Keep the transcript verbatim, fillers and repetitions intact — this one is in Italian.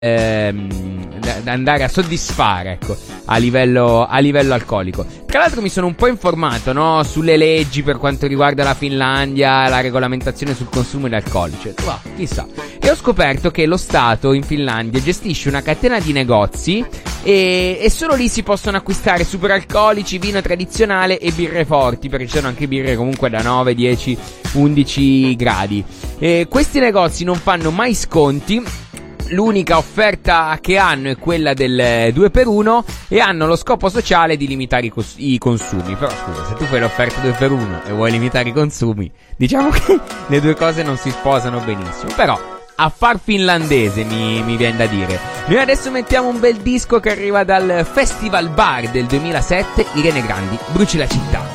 Ehm, da andare a soddisfare, ecco, a livello, a livello alcolico. Tra l'altro mi sono un po' informato, no, sulle leggi per quanto riguarda la Finlandia, la regolamentazione sul consumo di alcolici. Wow, chissà. E ho scoperto che lo Stato in Finlandia gestisce una catena di negozi e, e solo lì si possono acquistare superalcolici, vino tradizionale e birre forti, perché ci sono anche birre comunque da nove, dieci, undici gradi. E questi negozi non fanno mai sconti. L'unica offerta che hanno è quella del due per uno e hanno lo scopo sociale di limitare i, cos- i consumi. Però scusa, se tu fai l'offerta due per uno e vuoi limitare i consumi, diciamo che le due cose non si sposano benissimo. Però affar finlandese mi, mi viene da dire. Noi adesso mettiamo un bel disco che arriva dal Festival Bar del duemilasette, Irene Grandi, Bruci la città.